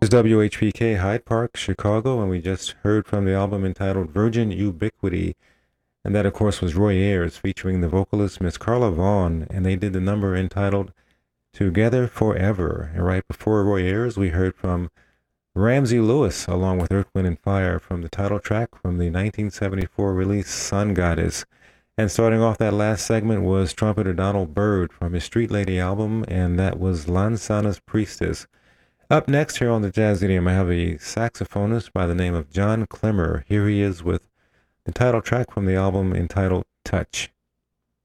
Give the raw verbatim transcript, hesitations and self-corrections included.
Is W H P K Hyde Park, Chicago, and we just heard from the album entitled Virgin Ubiquity. And that, of course, was Roy Ayers featuring the vocalist Miss Carla Vaughan, and they did the number entitled Together Forever. And right before Roy Ayers, we heard from Ramsey Lewis along with Earth, Wind and Fire from the title track from the nineteen seventy-four release Sun Goddess. And starting off that last segment was trumpeter Donald Byrd from his Street Lady album, and that was Lansana's Priestess. Up next here on the Jazz Idiom, I have a saxophonist by the name of John Clemmer. Here he is with the title track from the album entitled Touch.